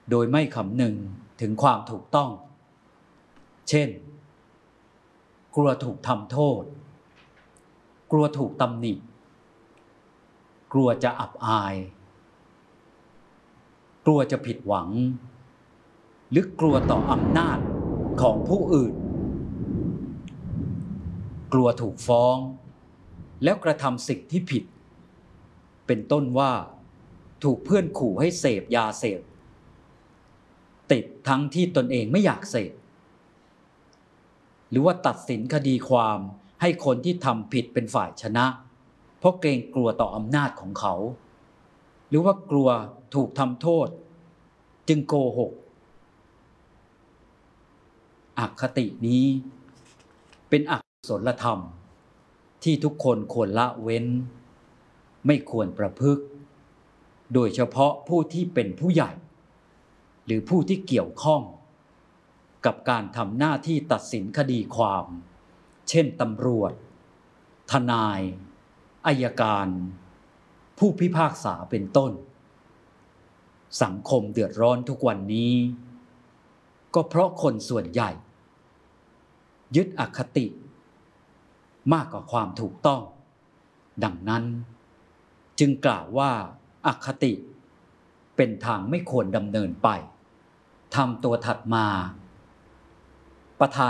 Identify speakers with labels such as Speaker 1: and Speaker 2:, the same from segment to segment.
Speaker 1: โดยไม่คำนึงถึงความถูกต้องเช่นกลัวถูกทำโทษกลัวถูกตำหนิกลัวจะอับอายกลัวจะผิดหวังหรือกลัวต่ออำนาจของผู้อื่นกลัวถูกฟ้องแล้วกระทำสิ่งที่ผิดเป็นต้นว่าถูกเพื่อนขู่ให้เสพยาเสพติดทั้งที่ตนเองไม่อยากเสพหรือว่าตัดสินคดีความให้คนที่ทำผิดเป็นฝ่ายชนะเพราะเกรงกลัวต่ออำนาจของเขาหรือว่ากลัวถูกทำโทษจึงโกหกอคตินี้เป็นอกุศลธรรมที่ทุกคนควรละเว้นไม่ควรประพฤติโดยเฉพาะผู้ที่เป็นผู้ใหญ่หรือผู้ที่เกี่ยวข้องกับการทำหน้าที่ตัดสินคดีความเช่นตำรวจทนายอัยการผู้พิพากษาเป็นต้นสังคมเดือดร้อนทุกวันนี้ก็เพราะคนส่วนใหญ่ยึดอคติมากกว่าความถูกต้องดังนั้นจึงกล่าวว่าอคติเป็นทางไม่ควรดำเนินไปทำตัวถัดมาประธาน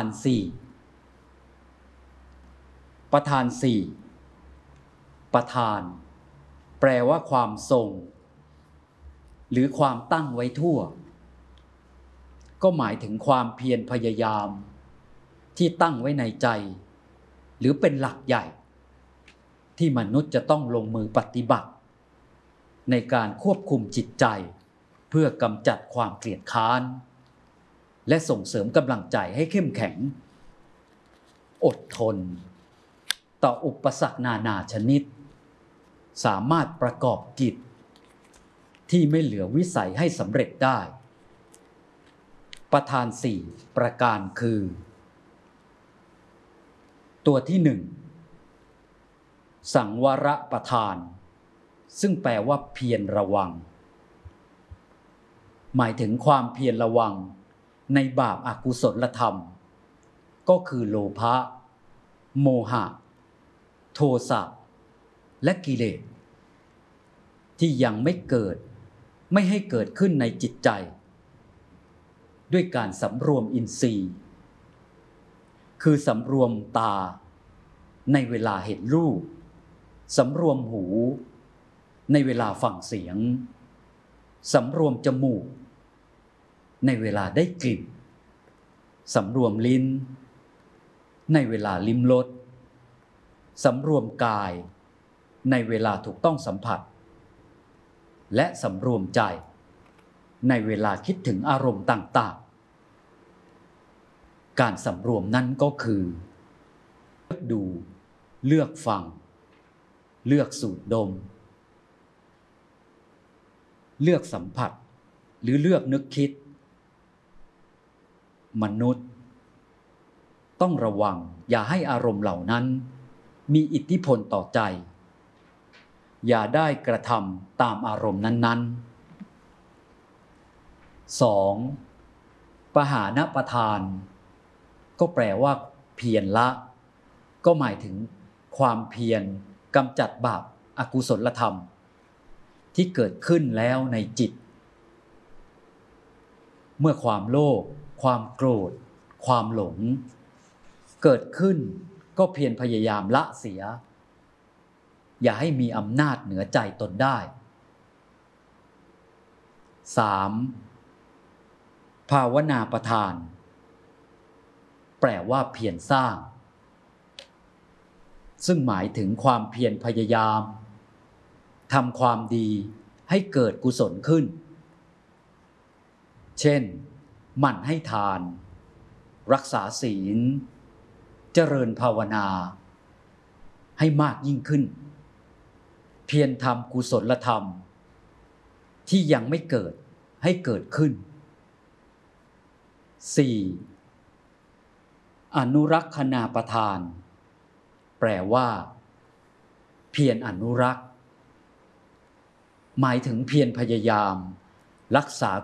Speaker 1: 4ประธาน4ประธานแปลว่าความทรงหรือความตั้งไว้ทั่วก็หมายถึงความเพียรพยายามที่ตั้งไว้ในใจหรือเป็นหลักใหญ่ที่มนุษย์จะต้องลงมือปฏิบัติในการควบคุมจิตใจเพื่อกำจัดความเกลียดค้านและส่งเสริมกำลังใจให้เข้มแข็งอดทนต่ออุปสรรคนานาชนิดสามารถประกอบกิจที่ไม่เหลือวิสัยให้สำเร็จได้ประธาน4ประการคือตัวที่1สังวรประธานซึ่งแปลว่าเพียรระวังหมายถึงความเพียรระวังในบาปอกุศลธรรมก็คือโลภะโมหะโทสะและกิเลสที่ยังไม่เกิดไม่ให้เกิดขึ้นในจิตใจด้วยการสำรวมอินทรีย์คือสำรวมตาในเวลาเห็นรูปสำรวมหูในเวลาฟังเสียงสำรวมจมูกในเวลาได้กลิ่นสำรวมลิ้นในเวลาลิ้มรสสำรวมกายในเวลาถูกต้องสัมผัสและสำรวมใจในเวลาคิดถึงอารมณ์ต่างๆการสำรวมนั้นก็คือเลือกดูเลือกฟังเลือกสูดดมเลือกสัมผัสหรือเลือกนึกคิดมนุษย์ต้องระวังอย่าให้อารมณ์เหล่านั้นมีอิทธิพลต่อใจอย่าได้กระทำตามอารมณ์นั้นๆ2ปหานประธานก็แปลว่าเพียรละก็หมายถึงความเพียรกำจัดบาปอกุศลธรรมที่เกิดขึ้นแล้วในจิตเมื่อความโลภความโกรธความหลงเกิดขึ้นก็เพียรพยายามละเสียอย่าให้มีอำนาจเหนือใจตนได้3ภาวนาประธานแปลว่าเพียรสร้างซึ่งหมายถึงความเพียรพยายามทำความดีให้เกิดกุศลขึ้นเช่นหมั่นให้ทานรักษาศีลเจริญภาวนาให้มากยิ่งขึ้นเพียรทำกุศลธรรมที่ยังไม่เกิดให้เกิดขึ้น 4. อนุรักษณาประทานแปลว่าเพียรอนุรักษ์หมายถึงเพียรพยายามรักษา